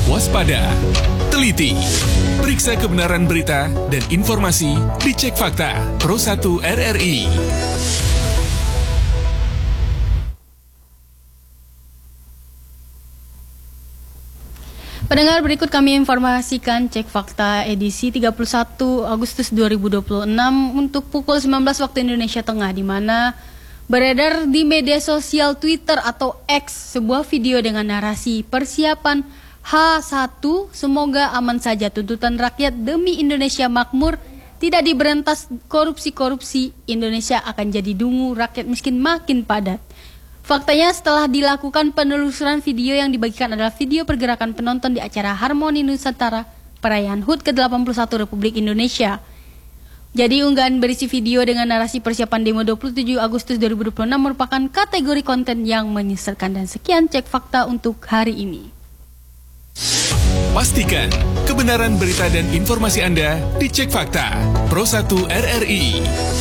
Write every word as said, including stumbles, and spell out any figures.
waspada, teliti. Periksa kebenaran berita dan informasi di Cek Fakta Pro satu R R I. Pendengar, berikut kami informasikan Cek Fakta edisi tiga puluh satu Agustus dua ribu dua puluh enam untuk pukul sembilan belas waktu Indonesia Tengah, di mana beredar di media sosial Twitter atau X sebuah video dengan narasi persiapan H satu, semoga aman saja, tuntutan rakyat demi Indonesia makmur, tidak diberantas korupsi-korupsi, Indonesia akan jadi dungu, rakyat miskin makin padat. Faktanya, setelah dilakukan penelusuran, video yang dibagikan adalah video pergerakan penonton di acara Harmoni Nusantara perayaan H U T ke delapan puluh satu Republik Indonesia. Jadi unggahan berisi video dengan narasi persiapan demo dua puluh tujuh Agustus dua ribu dua puluh enam merupakan kategori konten yang menyesalkan. Dan sekian Cek Fakta untuk hari ini. Pastikan kebenaran berita dan informasi Anda di Cek Fakta Pro satu R R I.